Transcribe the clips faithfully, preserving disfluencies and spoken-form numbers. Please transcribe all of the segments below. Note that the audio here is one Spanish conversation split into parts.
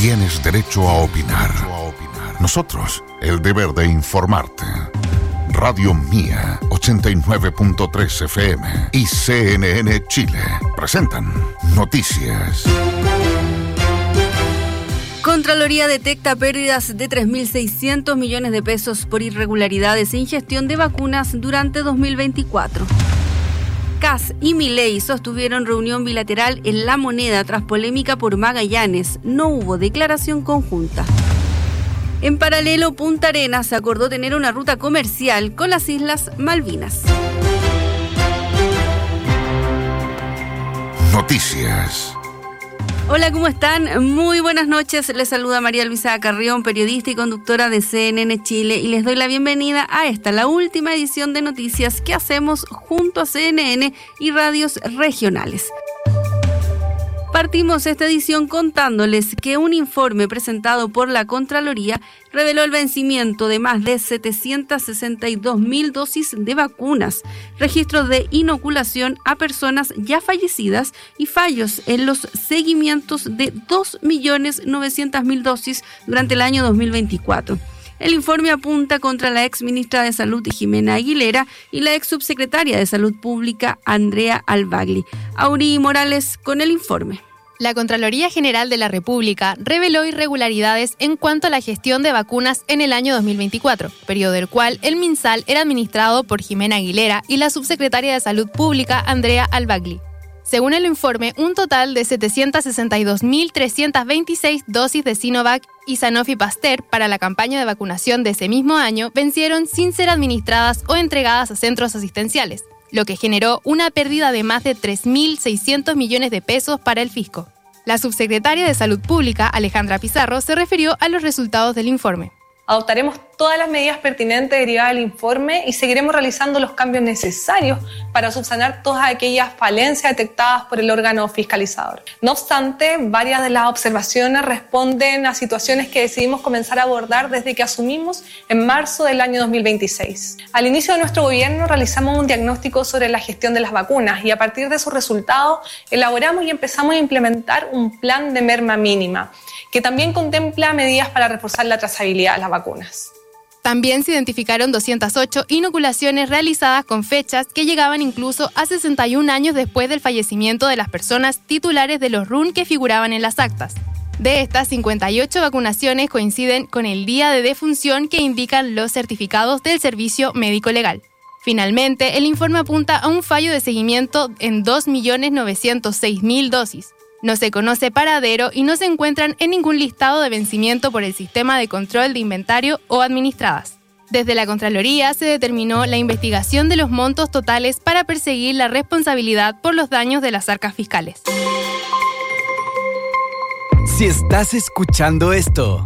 Tienes derecho a opinar. Nosotros, el deber de informarte. Radio Mía, ochenta y nueve punto tres F M y C N N Chile presentan Noticias. Contraloría detecta pérdidas de tres mil seiscientos millones de pesos por irregularidades en gestión de vacunas durante dos mil veinticuatro. C A S y Milei sostuvieron reunión bilateral en La Moneda tras polémica por Magallanes. No hubo declaración conjunta. En paralelo, Punta Arenas acordó tener una ruta comercial con las Islas Malvinas. Noticias. Hola, ¿cómo están? Muy buenas noches. Les saluda María Luisa Carrión, periodista y conductora de C N N Chile, y les doy la bienvenida a esta, la última edición de noticias que hacemos junto a C N N y radios regionales. Partimos esta edición contándoles que un informe presentado por la Contraloría reveló el vencimiento de más de setecientas sesenta y dos mil dosis de vacunas, registros de inoculación a personas ya fallecidas y fallos en los seguimientos de dos millones novecientas mil dosis durante el año dos mil veinticuatro. El informe apunta contra la ex ministra de Salud Jimena Aguilera y la ex subsecretaria de Salud Pública Andrea Albagli. Aurí Morales con el informe. La Contraloría General de la República reveló irregularidades en cuanto a la gestión de vacunas en el año dos mil veinticuatro, periodo del cual el MinSal era administrado por Jimena Aguilera y la subsecretaria de Salud Pública Andrea Albagli. Según el informe, un total de setecientas sesenta y dos mil trescientas veintiséis dosis de Sinovac y Sanofi Pasteur para la campaña de vacunación de ese mismo año vencieron sin ser administradas o entregadas a centros asistenciales, lo que generó una pérdida de más de tres mil seiscientos millones de pesos para el fisco. La subsecretaria de Salud Pública, Alejandra Pizarro, se refirió a los resultados del informe. Adoptaremos todas las medidas pertinentes derivadas del informe y seguiremos realizando los cambios necesarios para subsanar todas aquellas falencias detectadas por el órgano fiscalizador. No obstante, varias de las observaciones responden a situaciones que decidimos comenzar a abordar desde que asumimos en marzo del año dos mil veintiséis. Al inicio de nuestro gobierno realizamos un diagnóstico sobre la gestión de las vacunas y a partir de sus resultados elaboramos y empezamos a implementar un plan de merma mínima, que también contempla medidas para reforzar la trazabilidad de las vacunas. También se identificaron doscientas ocho inoculaciones realizadas con fechas que llegaban incluso a sesenta y un años después del fallecimiento de las personas titulares de los R U N que figuraban en las actas. De estas, cincuenta y ocho vacunaciones coinciden con el día de defunción que indican los certificados del Servicio Médico Legal. Finalmente, el informe apunta a un fallo de seguimiento en dos millones novecientos seis mil dosis. No se conoce paradero y no se encuentran en ningún listado de vencimiento por el sistema de control de inventario o administradas. Desde la Contraloría se determinó la investigación de los montos totales para perseguir la responsabilidad por los daños de las arcas fiscales. Si estás escuchando esto,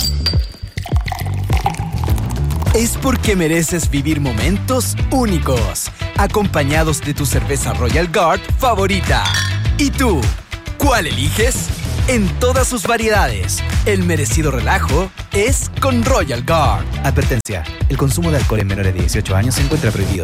es porque mereces vivir momentos únicos, acompañados de tu cerveza Royal Guard favorita. ¿Y tú? ¿Cuál eliges? En todas sus variedades, el merecido relajo es con Royal Guard. Advertencia: el consumo de alcohol en menores de dieciocho años se encuentra prohibido.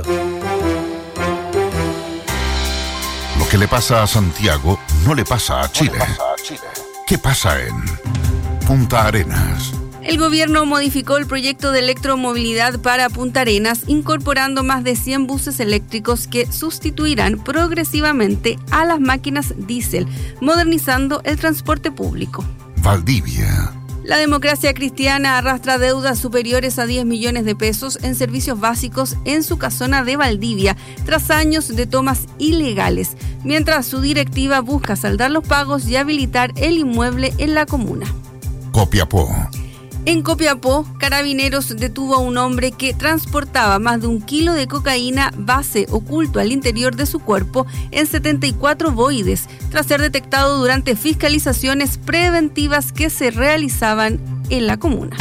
Lo que le pasa a Santiago no le pasa a Chile. ¿Qué pasa en Punta Arenas? El gobierno modificó el proyecto de electromovilidad para Punta Arenas, incorporando más de cien buses eléctricos que sustituirán progresivamente a las máquinas diésel, modernizando el transporte público. Valdivia. La democracia cristiana arrastra deudas superiores a diez millones de pesos en servicios básicos en su casona de Valdivia, tras años de tomas ilegales, mientras su directiva busca saldar los pagos y habilitar el inmueble en la comuna. Copiapó. En Copiapó, Carabineros detuvo a un hombre que transportaba más de un kilo de cocaína base oculto al interior de su cuerpo en setenta y cuatro boides, tras ser detectado durante fiscalizaciones preventivas que se realizaban en la comuna.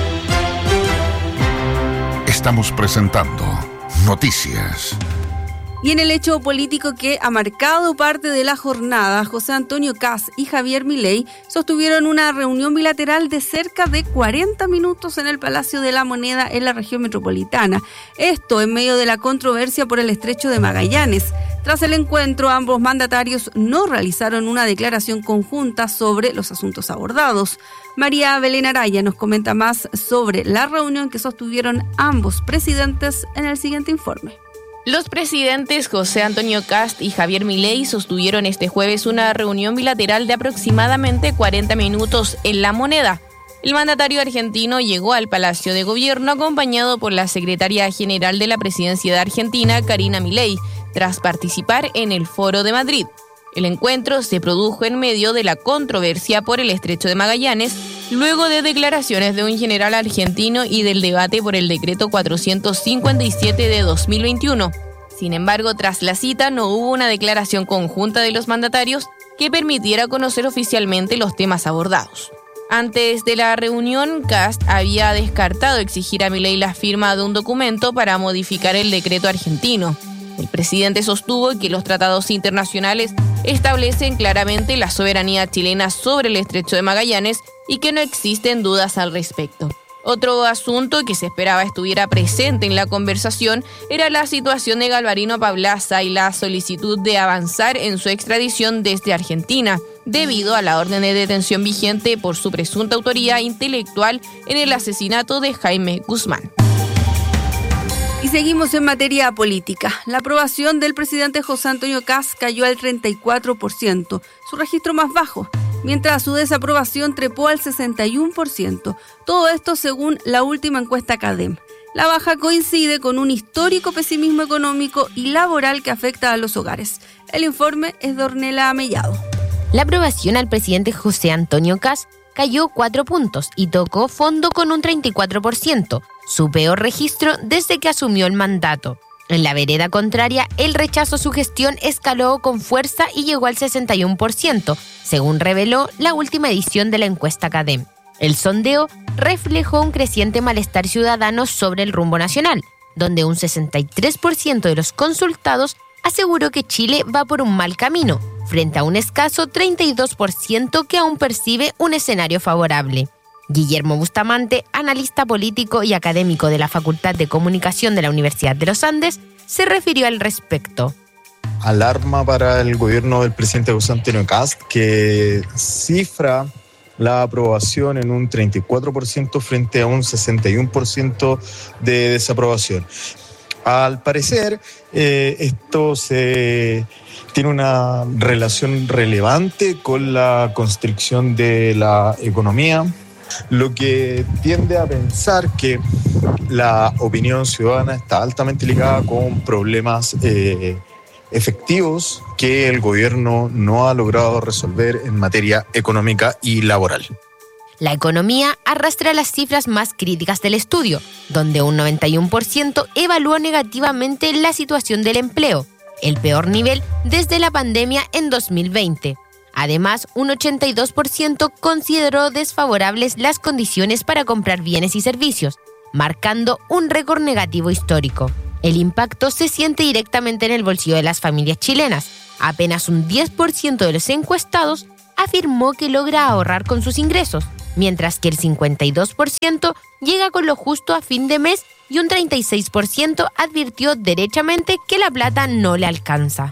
Estamos presentando Noticias. Y en el hecho político que ha marcado parte de la jornada, José Antonio Kast y Javier Milei sostuvieron una reunión bilateral de cerca de cuarenta minutos en el Palacio de la Moneda en la región metropolitana. Esto en medio de la controversia por el Estrecho de Magallanes. Tras el encuentro, ambos mandatarios no realizaron una declaración conjunta sobre los asuntos abordados. María Belén Araya nos comenta más sobre la reunión que sostuvieron ambos presidentes en el siguiente informe. Los presidentes José Antonio Kast y Javier Milei sostuvieron este jueves una reunión bilateral de aproximadamente cuarenta minutos en La Moneda. El mandatario argentino llegó al Palacio de Gobierno acompañado por la secretaria general de la Presidencia de Argentina, Karina Milei, tras participar en el Foro de Madrid. El encuentro se produjo en medio de la controversia por el Estrecho de Magallanes, luego de declaraciones de un general argentino y del debate por el decreto cuatrocientos cincuenta y siete de dos mil veintiuno. Sin embargo, tras la cita no hubo una declaración conjunta de los mandatarios que permitiera conocer oficialmente los temas abordados. Antes de la reunión, Kast había descartado exigir a Milei la firma de un documento para modificar el decreto argentino. El presidente sostuvo que los tratados internacionales establecen claramente la soberanía chilena sobre el Estrecho de Magallanes y que no existen dudas al respecto. Otro asunto que se esperaba estuviera presente en la conversación era la situación de Galvarino Pablaza y la solicitud de avanzar en su extradición desde Argentina, debido a la orden de detención vigente por su presunta autoría intelectual en el asesinato de Jaime Guzmán. Y seguimos en materia política. La aprobación del presidente José Antonio Kast cayó al treinta y cuatro por ciento, su registro más bajo, mientras su desaprobación trepó al sesenta y uno por ciento. Todo esto según la última encuesta CADEM. La baja coincide con un histórico pesimismo económico y laboral que afecta a los hogares. El informe es de Ornella Mellado. La aprobación al presidente José Antonio Kast cayó cuatro puntos y tocó fondo con un treinta y cuatro por ciento, su peor registro desde que asumió el mandato. En la vereda contraria, el rechazo a su gestión escaló con fuerza y llegó al sesenta y uno por ciento, según reveló la última edición de la encuesta CADEM. El sondeo reflejó un creciente malestar ciudadano sobre el rumbo nacional, donde un sesenta y tres por ciento de los consultados aseguró que Chile va por un mal camino, frente a un escaso treinta y dos por ciento que aún percibe un escenario favorable. Guillermo Bustamante, analista político y académico de la Facultad de Comunicación de la Universidad de los Andes, se refirió al respecto. Alarma para el gobierno del presidente José Antonio Kast, que cifra la aprobación en un treinta y cuatro por ciento frente a un sesenta y uno por ciento de desaprobación. Al parecer, eh, esto se tiene una relación relevante con la constricción de la economía, lo que tiende a pensar que la opinión ciudadana está altamente ligada con problemas eh, efectivos que el gobierno no ha logrado resolver en materia económica y laboral. La economía arrastra las cifras más críticas del estudio, donde un noventa y uno por ciento evaluó negativamente la situación del empleo, el peor nivel desde la pandemia en dos mil veinte. Además, un ochenta y dos por ciento consideró desfavorables las condiciones para comprar bienes y servicios, marcando un récord negativo histórico. El impacto se siente directamente en el bolsillo de las familias chilenas. Apenas un diez por ciento de los encuestados afirmó que logra ahorrar con sus ingresos, mientras que el cincuenta y dos por ciento llega con lo justo a fin de mes y un treinta y seis por ciento advirtió derechamente que la plata no le alcanza.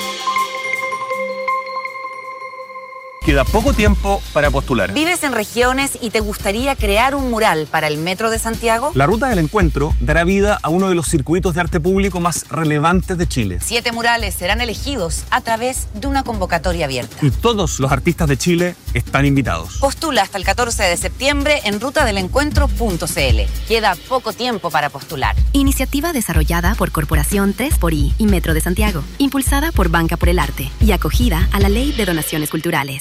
Queda poco tiempo para postular. ¿Vives en regiones y te gustaría crear un mural para el Metro de Santiago? La Ruta del Encuentro dará vida a uno de los circuitos de arte público más relevantes de Chile. Siete murales serán elegidos a través de una convocatoria abierta. Y todos los artistas de Chile están invitados. Postula hasta el catorce de septiembre en ruta del encuentro punto c l. Queda poco tiempo para postular. Iniciativa desarrollada por Corporación tres por I y Metro de Santiago, impulsada por Banca por el Arte y acogida a la Ley de Donaciones Culturales.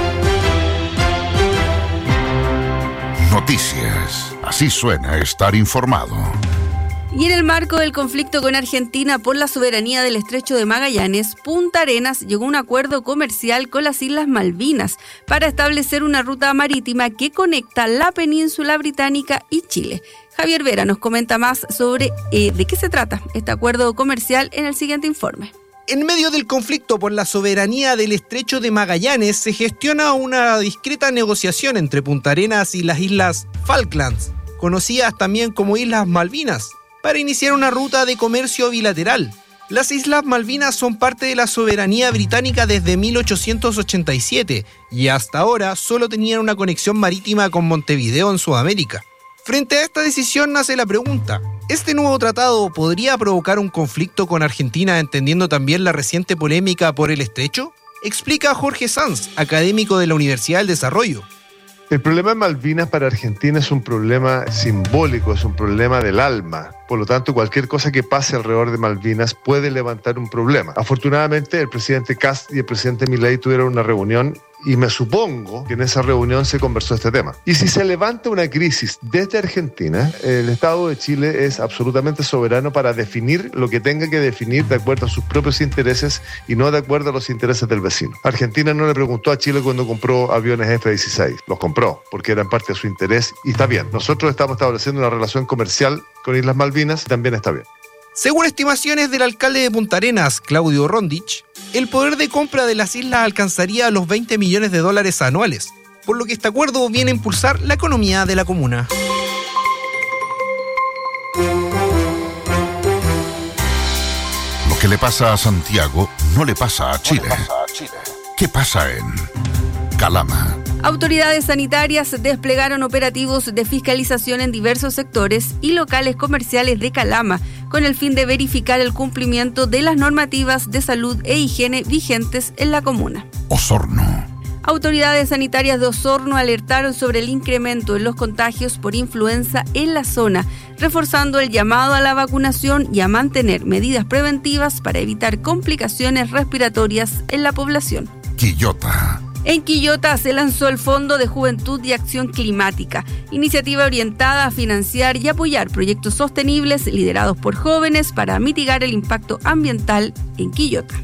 Noticias. Así suena estar informado. Y en el marco del conflicto con Argentina por la soberanía del Estrecho de Magallanes, Punta Arenas llegó a un acuerdo comercial con las Islas Malvinas para establecer una ruta marítima que conecta la península británica y Chile. Javier Vera nos comenta más sobre eh, de qué se trata este acuerdo comercial en el siguiente informe. En medio del conflicto por la soberanía del Estrecho de Magallanes, se gestiona una discreta negociación entre Punta Arenas y las Islas Falklands, conocidas también como Islas Malvinas, para iniciar una ruta de comercio bilateral. Las Islas Malvinas son parte de la soberanía británica desde mil ochocientos ochenta y siete y hasta ahora solo tenían una conexión marítima con Montevideo en Sudamérica. Frente a esta decisión nace la pregunta: ¿este nuevo tratado podría provocar un conflicto con Argentina, entendiendo también la reciente polémica por el estrecho? Explica Jorge Sanz, académico de la Universidad del Desarrollo. El problema de Malvinas para Argentina es un problema simbólico, es un problema del alma. Por lo tanto, cualquier cosa que pase alrededor de Malvinas puede levantar un problema. Afortunadamente, el presidente Kast y el presidente Milei tuvieron una reunión y me supongo que en esa reunión se conversó este tema. Y si se levanta una crisis desde Argentina, el Estado de Chile es absolutamente soberano para definir lo que tenga que definir de acuerdo a sus propios intereses y no de acuerdo a los intereses del vecino. Argentina no le preguntó a Chile cuando compró aviones F dieciséis. Los compró porque eran parte de su interés y está bien. Nosotros estamos estableciendo una relación comercial con Islas Malvinas y también está bien. Según estimaciones del alcalde de Punta Arenas, Claudio Rondich, el poder de compra de las islas alcanzaría los veinte millones de dólares anuales, por lo que este acuerdo viene a impulsar la economía de la comuna. Lo que le pasa a Santiago no le pasa a Chile. ¿Qué pasa en Calama? Autoridades sanitarias desplegaron operativos de fiscalización en diversos sectores y locales comerciales de Calama con el fin de verificar el cumplimiento de las normativas de salud e higiene vigentes en la comuna. Osorno. Autoridades sanitarias de Osorno alertaron sobre el incremento en los contagios por influenza en la zona, reforzando el llamado a la vacunación y a mantener medidas preventivas para evitar complicaciones respiratorias en la población. Quillota. En Quillota se lanzó el Fondo de Juventud y Acción Climática, iniciativa orientada a financiar y apoyar proyectos sostenibles liderados por jóvenes para mitigar el impacto ambiental en Quillota.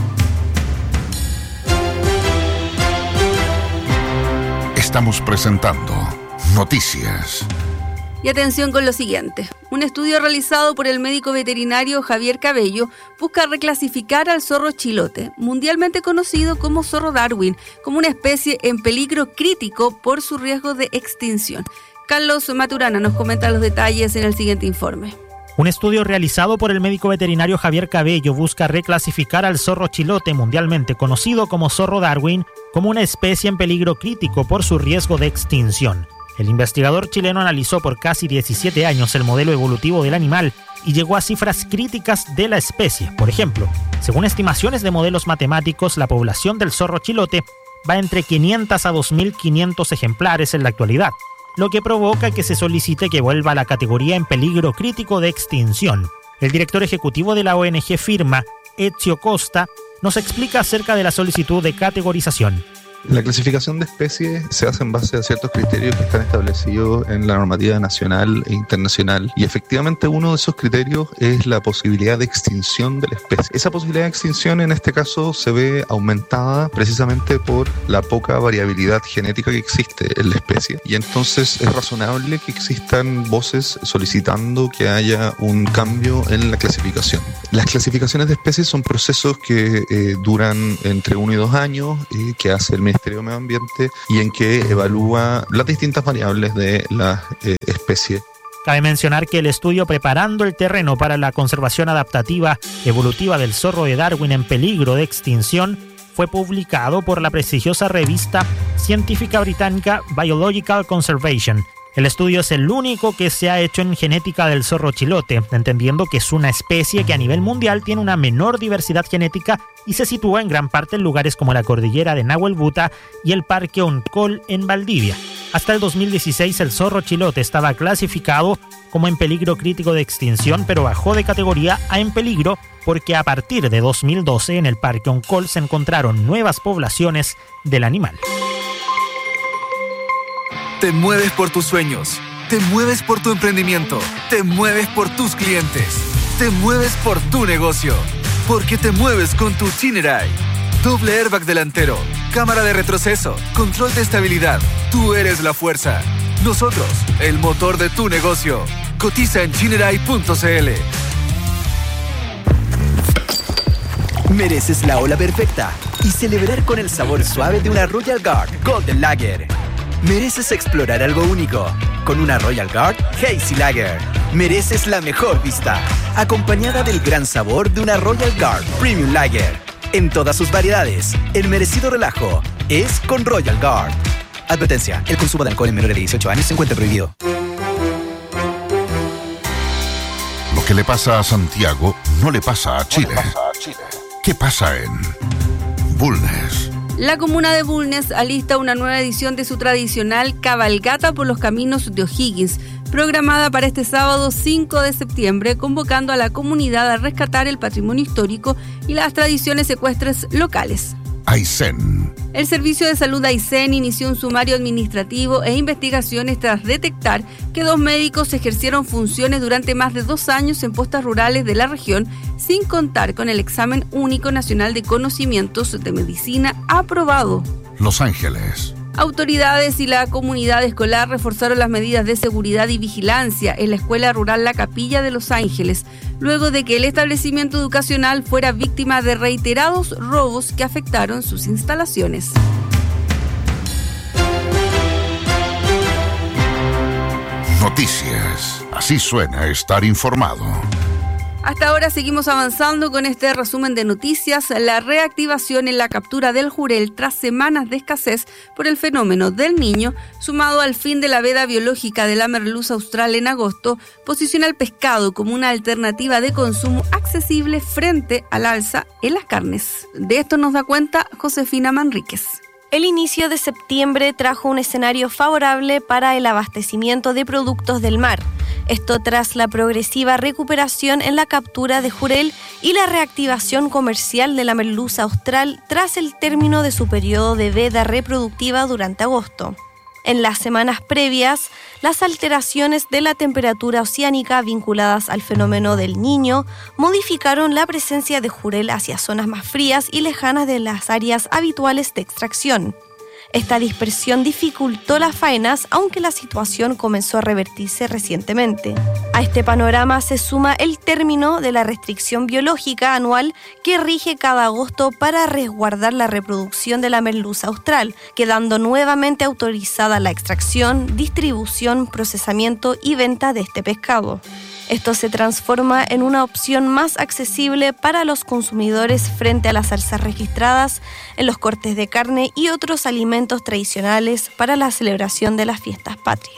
Estamos presentando Noticias. Y atención con lo siguiente. Un estudio realizado por el médico veterinario Javier Cabello busca reclasificar al zorro chilote, mundialmente conocido como zorro Darwin, como una especie en peligro crítico por su riesgo de extinción. Carlos Maturana nos comenta los detalles en el siguiente informe. Un estudio realizado por el médico veterinario Javier Cabello busca reclasificar al zorro chilote, mundialmente conocido como zorro Darwin, como una especie en peligro crítico por su riesgo de extinción. El investigador chileno analizó por casi diecisiete años el modelo evolutivo del animal y llegó a cifras críticas de la especie. Por ejemplo, según estimaciones de modelos matemáticos, la población del zorro chilote va entre quinientos a dos mil quinientos ejemplares en la actualidad, lo que provoca que se solicite que vuelva a la categoría en peligro crítico de extinción. El director ejecutivo de la O N G Firma, Ezio Costa, nos explica acerca de la solicitud de categorización. La clasificación de especies se hace en base a ciertos criterios que están establecidos en la normativa nacional e internacional, y efectivamente uno de esos criterios es la posibilidad de extinción de la especie. Esa posibilidad de extinción en este caso se ve aumentada precisamente por la poca variabilidad genética que existe en la especie, y entonces es razonable que existan voces solicitando que haya un cambio en la clasificación. Las clasificaciones de especies son procesos que eh, duran entre uno y dos años, eh, que hace el Ministerio de Medio Ambiente y en que evalúa las distintas variables de la eh, especie. Cabe mencionar que el estudio Preparando el terreno para la conservación adaptativa evolutiva del zorro de Darwin en peligro de extinción fue publicado por la prestigiosa revista científica británica Biological Conservation. El estudio es el único que se ha hecho en genética del zorro chilote, entendiendo que es una especie que a nivel mundial tiene una menor diversidad genética y se sitúa en gran parte en lugares como la cordillera de Nahuel Buta y el Parque Oncol en Valdivia. Hasta el dos mil dieciséis el zorro chilote estaba clasificado como en peligro crítico de extinción, pero bajó de categoría a en peligro porque a partir de dos mil doce en el Parque Oncol se encontraron nuevas poblaciones del animal. Te mueves por tus sueños, te mueves por tu emprendimiento, te mueves por tus clientes, te mueves por tu negocio, porque te mueves con tu Chinerai. Doble airbag delantero, cámara de retroceso, control de estabilidad. Tú eres la fuerza. Nosotros, el motor de tu negocio. Cotiza en Chineray punto c l. Mereces la ola perfecta y celebrar con el sabor suave de una Royal Guard Golden Lager. Mereces explorar algo único con una Royal Guard Hazy Lager. Mereces la mejor vista, acompañada del gran sabor de una Royal Guard Premium Lager. En todas sus variedades, el merecido relajo es con Royal Guard. Advertencia, el consumo de alcohol en menores de dieciocho años se encuentra prohibido. Lo que le pasa a Santiago no le pasa a Chile. ¿Qué pasa en Bulnes? La comuna de Bulnes alista una nueva edición de su tradicional cabalgata por los caminos de O'Higgins, programada para este sábado cinco de septiembre, convocando a la comunidad a rescatar el patrimonio histórico y las tradiciones ecuestres locales. Aysén. El Servicio de Salud Aysén inició un sumario administrativo e investigaciones tras detectar que dos médicos ejercieron funciones durante más de dos años en postas rurales de la región sin contar con el examen único nacional de conocimientos de medicina aprobado. Los Ángeles. Autoridades y la comunidad escolar reforzaron las medidas de seguridad y vigilancia en la Escuela Rural La Capilla de Los Ángeles, luego de que el establecimiento educacional fuera víctima de reiterados robos que afectaron sus instalaciones. Noticias. Así suena estar informado. Hasta ahora seguimos avanzando con este resumen de noticias. La reactivación en la captura del jurel tras semanas de escasez por el fenómeno del Niño, sumado al fin de la veda biológica de la merluza austral en agosto, posiciona al pescado como una alternativa de consumo accesible frente al alza en las carnes. De esto nos da cuenta Josefina Manríquez. El inicio de septiembre trajo un escenario favorable para el abastecimiento de productos del mar. Esto tras la progresiva recuperación en la captura de jurel y la reactivación comercial de la merluza austral tras el término de su periodo de veda reproductiva durante agosto. En las semanas previas, las alteraciones de la temperatura oceánica vinculadas al fenómeno del Niño modificaron la presencia de jurel hacia zonas más frías y lejanas de las áreas habituales de extracción. Esta dispersión dificultó las faenas, aunque la situación comenzó a revertirse recientemente. A este panorama se suma el término de la restricción biológica anual que rige cada agosto para resguardar la reproducción de la merluza austral, quedando nuevamente autorizada la extracción, distribución, procesamiento y venta de este pescado. Esto se transforma en una opción más accesible para los consumidores frente a las alzas registradas en los cortes de carne y otros alimentos tradicionales para la celebración de las fiestas patrias.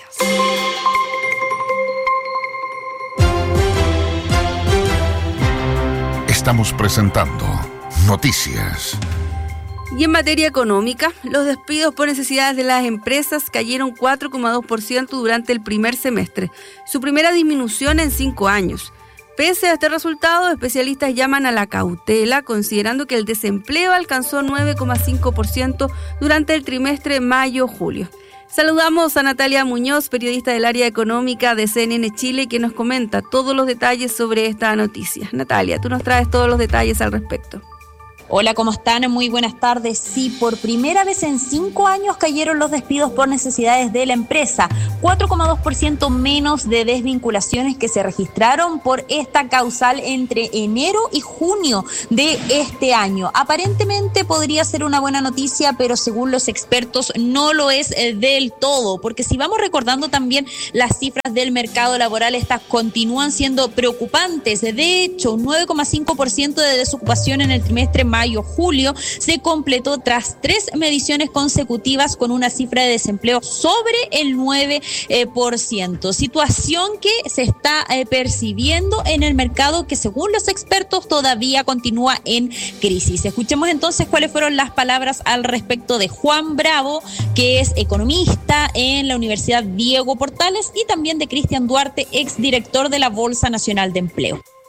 Estamos presentando Noticias. Y en materia económica, los despidos por necesidades de las empresas cayeron cuatro coma dos por ciento durante el primer semestre, su primera disminución en cinco años. Pese a este resultado, especialistas llaman a la cautela, considerando que el desempleo alcanzó nueve coma cinco por ciento durante el trimestre mayo-julio. Saludamos a Natalia Muñoz, periodista del área económica de C N N Chile, que nos comenta todos los detalles sobre esta noticia. Natalia, tú nos traes todos los detalles al respecto. Hola, ¿cómo están? Muy buenas tardes. Sí, por primera vez en cinco años cayeron los despidos por necesidades de la empresa. cuatro coma dos por ciento menos de desvinculaciones que se registraron por esta causal entre enero y junio de este año. Aparentemente podría ser una buena noticia, pero según los expertos no lo es del todo, porque si vamos recordando también las cifras del mercado laboral, estas continúan siendo preocupantes. De hecho, un nueve coma cinco por ciento de desocupación en el trimestre mayo-julio se completó tras tres mediciones consecutivas con una cifra de desempleo sobre el nueve por ciento. Situación que se está eh, percibiendo en el mercado que según los expertos todavía continúa en crisis. Escuchemos entonces cuáles fueron las palabras al respecto de Juan Bravo, que es economista en la Universidad Diego Portales, y también de Cristian Duarte, exdirector de la Bolsa Nacional de Empleo.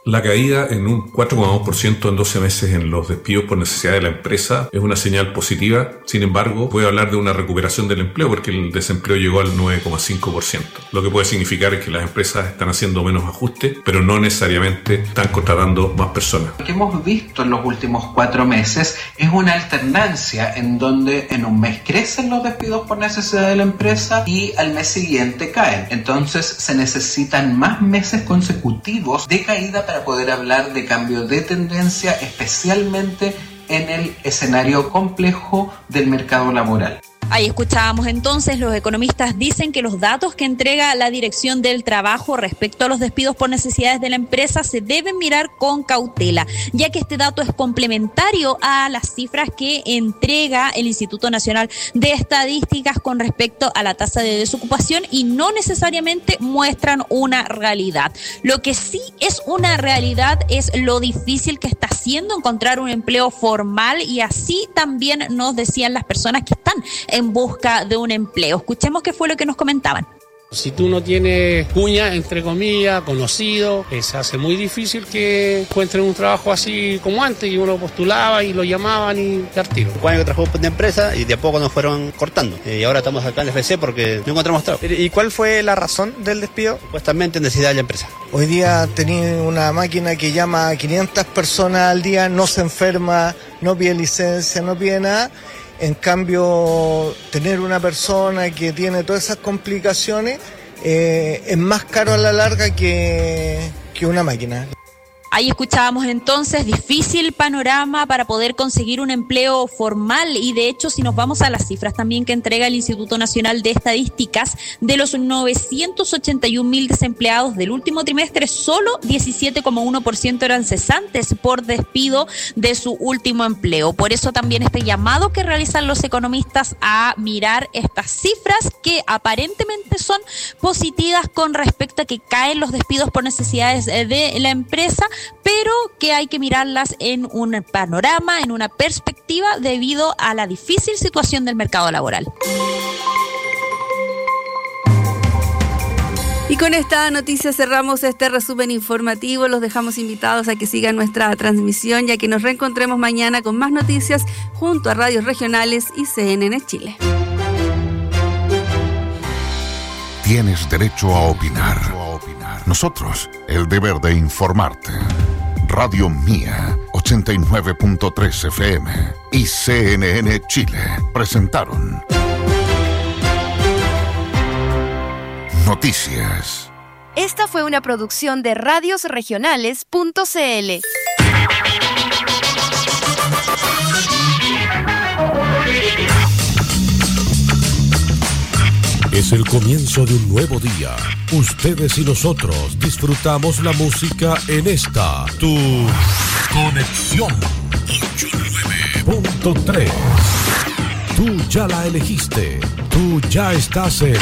La caída en un cuatro coma dos por ciento en doce meses en los despidos por necesidad de la empresa es una señal positiva. Sin embargo, puede hablar de una recuperación del empleo porque el desempleo llegó al nueve coma cinco por ciento. Lo que puede significar es que las empresas están haciendo menos ajustes, pero no necesariamente están contratando más personas. Lo que hemos visto en los últimos cuatro meses es una alternancia en donde en un mes crecen los despidos por necesidad de la empresa y al mes siguiente caen. Entonces se necesitan más meses consecutivos de caída para poder hablar de cambio de tendencia, especialmente en el escenario complejo del mercado laboral. Ahí escuchábamos entonces, los economistas dicen que los datos que entrega la Dirección del Trabajo respecto a los despidos por necesidades de la empresa se deben mirar con cautela, ya que este dato es complementario a las cifras que entrega el Instituto Nacional de Estadísticas con respecto a la tasa de desocupación y no necesariamente muestran una realidad. Lo que sí es una realidad es lo difícil que está haciendo encontrar un empleo formal y así también nos decían las personas que están en en busca de un empleo. Escuchemos qué fue lo que nos comentaban. Si tú no tienes cuña, entre comillas, conocido, eh, se hace muy difícil que encuentren un trabajo así como antes, y uno postulaba y lo llamaban y al tiro. Cuando yo trabajé en empresa y de a poco nos fueron cortando. Eh, y ahora estamos acá en el F C porque no encontramos trabajo. ¿Y cuál fue la razón del despido? Supuestamente necesidad de la empresa. Hoy día tenía una máquina que llama a quinientas personas al día, no se enferma, no pide licencia, no pide nada. En cambio, tener una persona que tiene todas esas complicaciones eh, es más caro a la larga que, que una máquina. Ahí escuchábamos entonces, difícil panorama para poder conseguir un empleo formal y de hecho si nos vamos a las cifras también que entrega el Instituto Nacional de Estadísticas, de los novecientos ochenta y un mil desempleados del último trimestre, solo diecisiete coma uno por ciento eran cesantes por despido de su último empleo. Por eso también este llamado que realizan los economistas a mirar estas cifras que aparentemente son positivas con respecto a que caen los despidos por necesidades de la empresa, pero que hay que mirarlas en un panorama, en una perspectiva, debido a la difícil situación del mercado laboral. Y con esta noticia cerramos este resumen informativo. Los dejamos invitados a que sigan nuestra transmisión, ya que nos reencontremos mañana con más noticias junto a radios regionales y C N N Chile. Tienes derecho a opinar. Nosotros, el deber de informarte. Radio Mía, ochenta y nueve punto tres F M y C N N Chile presentaron Noticias. Esta fue una producción de radios regionales punto c l. Es el comienzo de un nuevo día. Ustedes y nosotros disfrutamos la música en esta, tu Conexión ochenta y nueve punto tres. Tú ya la elegiste. Tú ya estás en